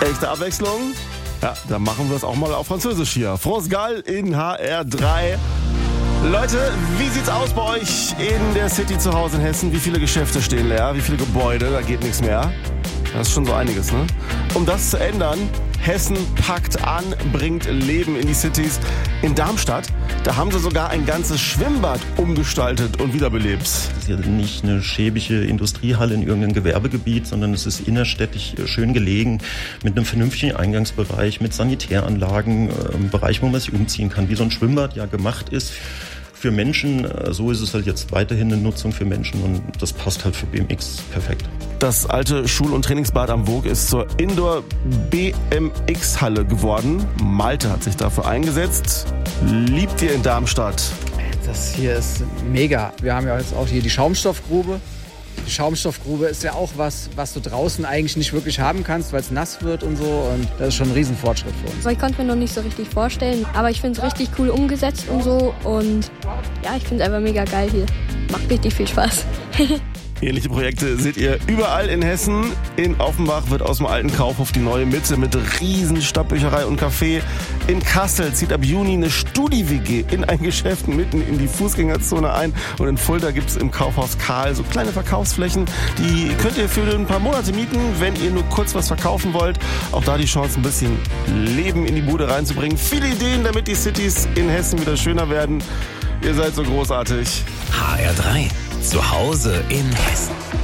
Echte Abwechslung? Ja, dann machen wir es auch mal auf Französisch hier. France Gall in HR3. Leute, wie sieht's aus bei euch in der City zu Hause in Hessen? Wie viele Geschäfte stehen leer? Wie viele Gebäude? Da geht nichts mehr. Das ist schon so einiges, ne? Um das zu ändern, Hessen packt an, bringt Leben in die Cities. In Darmstadt, da haben sie sogar ein ganzes Schwimmbad umgestaltet und wiederbelebt. Das ist ja nicht eine schäbige Industriehalle in irgendeinem Gewerbegebiet, sondern es ist innerstädtisch schön gelegen, mit einem vernünftigen Eingangsbereich, mit Sanitäranlagen, Bereich, wo man sich umziehen kann, wie so ein Schwimmbad ja gemacht ist. Für Menschen, so ist es halt jetzt weiterhin eine Nutzung für Menschen und das passt halt für BMX perfekt. Das alte Schul- und Trainingsbad am Voog ist zur Indoor-BMX-Halle geworden. Malte hat sich dafür eingesetzt. Liebt ihr in Darmstadt? Das hier ist mega. Wir haben ja jetzt auch hier die Schaumstoffgrube. Die Schaumstoffgrube ist ja auch was du draußen eigentlich nicht wirklich haben kannst, weil es nass wird und so. Und das ist schon ein Riesenfortschritt für uns. Ich konnte mir noch nicht so richtig vorstellen, aber ich finde es richtig cool umgesetzt und so. Und ja, ich finde es einfach mega geil hier. Macht richtig viel Spaß. Ähnliche Projekte seht ihr überall in Hessen. In Offenbach wird aus dem alten Kaufhof die neue Mitte mit riesen Stadtbücherei und Café. In Kassel zieht ab Juni eine Studi-WG in ein Geschäft mitten in die Fußgängerzone ein. Und in Fulda gibt es im Kaufhaus Karl so kleine Verkaufsflächen. Die könnt ihr für ein paar Monate mieten, wenn ihr nur kurz was verkaufen wollt. Auch da die Chance, ein bisschen Leben in die Bude reinzubringen. Viele Ideen, damit die Cities in Hessen wieder schöner werden. Ihr seid so großartig. HR3. Zu Hause in Hessen.